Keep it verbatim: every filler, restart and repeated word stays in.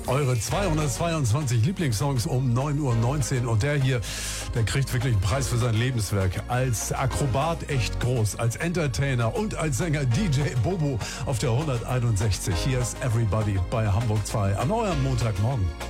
Eure zweihundertzweiundzwanzig Lieblingssongs um neun Uhr neunzehn. Und der hier, der kriegt wirklich einen Preis für sein Lebenswerk. Als Akrobat echt groß, als Entertainer und als Sänger D J Bobo auf der hunderteinundsechzig. Hier ist Everybody bei Hamburg zwei an eurem Montagmorgen.